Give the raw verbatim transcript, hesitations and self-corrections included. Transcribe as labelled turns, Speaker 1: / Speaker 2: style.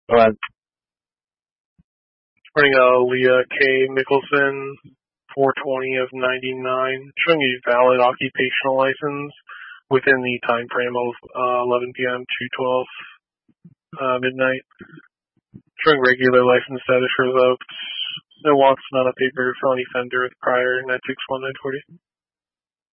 Speaker 1: But
Speaker 2: Running uh, Leah K. Mickelson, four twenty of ninety-nine, showing a valid occupational license within the time frame of uh, eleven p.m. to twelve uh, midnight. Showing regular license status revoked. No wants, not a paper, felony offender with prior nine six one nine forty.